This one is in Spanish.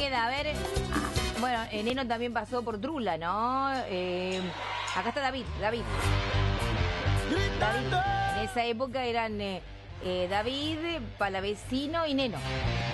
Avellaneda, a ver. Bueno, Neno también pasó por Trula, ¿no? Acá está David. David. En esa época eran David, Palavecino y Neno.